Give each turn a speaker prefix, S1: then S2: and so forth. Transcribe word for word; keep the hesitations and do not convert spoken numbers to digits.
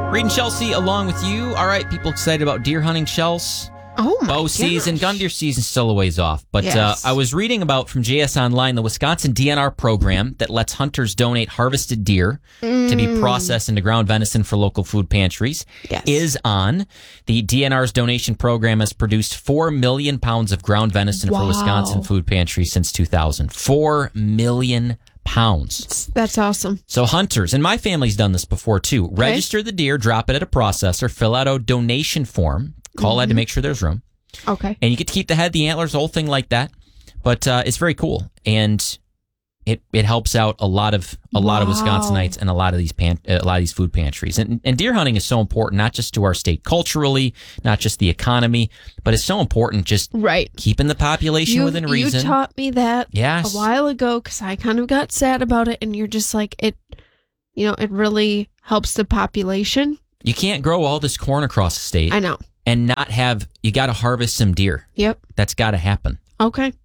S1: Reed and Chelsea along with you. All right, people excited about deer hunting, Chels?
S2: Oh, my
S1: Bow
S2: gosh.
S1: season, gun deer season still a ways off. But
S2: Yes.
S1: uh, I was reading about from J S Online, the Wisconsin D N R program that lets hunters donate harvested deer
S2: mm.
S1: to be processed into ground venison for local food pantries
S2: Yes.
S1: is on. The D N R's donation program has produced four million pounds of ground venison
S2: Wow.
S1: for Wisconsin food pantries since two thousand. four million pounds.
S2: That's awesome.
S1: So hunters, and my family's done this before too,
S2: Okay.
S1: register the deer, drop it at a processor, fill out a donation form, call
S2: Mm-hmm.
S1: ahead to make sure there's room.
S2: Okay.
S1: And you get to keep the head, the antlers, the whole thing like that. But uh, it's very cool, and it it helps out a lot of a lot of
S2: Wow.
S1: Wisconsinites and a lot of these pan, a lot of these food pantries. And and deer hunting is so important, not just to our state culturally, not just the economy, but it's so important just
S2: Right.
S1: keeping the population
S2: You,
S1: within reason.
S2: you taught me that
S1: Yes.
S2: a while ago because I kind of got sad about it, and you're just like, it, you know, it really helps the population.
S1: You can't grow all this corn across the state
S2: I know.
S1: and not have. You got to harvest some deer.
S2: Yep.
S1: That's got to happen.
S2: Okay.